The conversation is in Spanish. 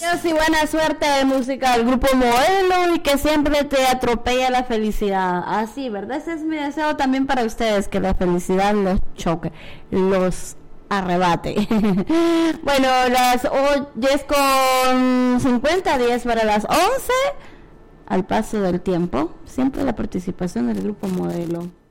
Y buena suerte de música del grupo Modelo y que siempre te atropella la felicidad. Así, ¿verdad? Ese es mi deseo también para ustedes, que la felicidad los choque, los arrebate. Bueno, las 10:50, 10 para las 11. Al paso del tiempo, siempre la participación del grupo Modelo.